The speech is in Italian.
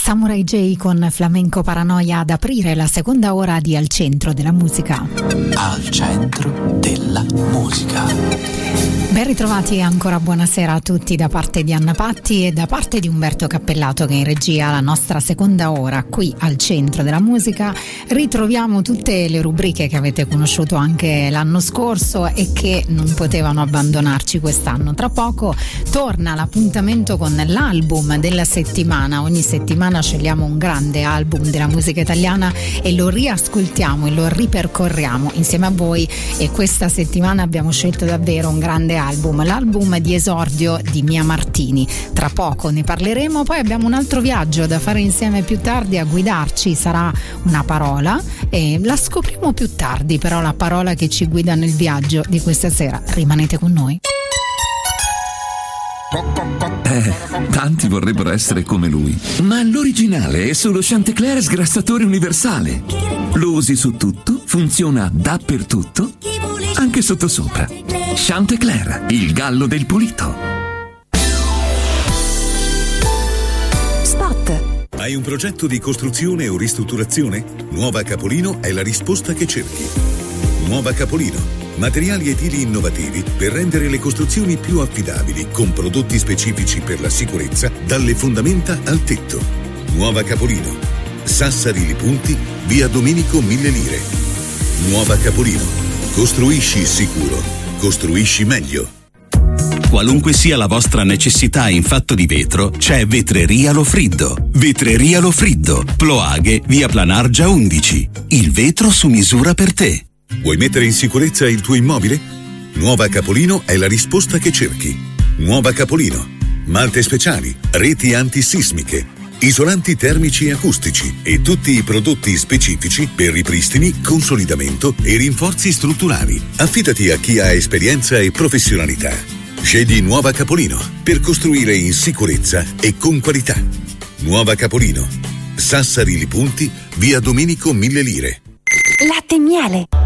Samurai J con Flamenco Paranoia ad aprire la seconda ora di Al Centro della Musica. Al Centro della Musica. Ben ritrovati e ancora buonasera a tutti da parte di Anna Patti e da parte di Umberto Cappellato che in regia la nostra seconda ora qui al Centro della Musica. Ritroviamo tutte le rubriche che avete conosciuto anche l'anno scorso e che non potevano abbandonarci quest'anno. Tra poco torna l'appuntamento con l'album della settimana. Ogni settimana scegliamo un grande album della musica italiana e lo riascoltiamo e lo ripercorriamo insieme a voi, e questa settimana abbiamo scelto davvero un grande album, l'album di esordio di Mia Martini. Tra poco ne parleremo, poi abbiamo un altro viaggio da fare insieme più tardi. A guidarci sarà una parola e la scopriamo più tardi, però la parola che ci guida nel viaggio di questa sera. Rimanete con noi. Tanti vorrebbero essere come lui, ma l'originale è sullo Chantecler sgrassatore universale. Lo usi su tutto, funziona dappertutto, anche sottosopra. Chantecler, il gallo del pulito. Spot. Hai un progetto di costruzione o ristrutturazione? Nuova Capolino è la risposta che cerchi. Nuova Capolino. Materiali edili innovativi per rendere le costruzioni più affidabili, con prodotti specifici per la sicurezza, dalle fondamenta al tetto. Nuova Capolino. Sassari Lipunti, via Domenico 1000 Lire. Nuova Capolino. Costruisci sicuro. Costruisci meglio. Qualunque sia la vostra necessità in fatto di vetro, c'è Vetreria Lofriddo. Vetreria Lofriddo, Ploaghe, via Planargia 11. Il vetro su misura per te. Vuoi mettere in sicurezza il tuo immobile? Nuova Capolino è la risposta che cerchi. Nuova Capolino. Malte speciali, reti antisismiche, isolanti termici e acustici e tutti i prodotti specifici per ripristini, consolidamento e rinforzi strutturali. Affidati a chi ha esperienza e professionalità. Scegli Nuova Capolino per costruire in sicurezza e con qualità. Nuova Capolino. Sassari Lipunti, via Domenico 1000 Lire. Latte e miele.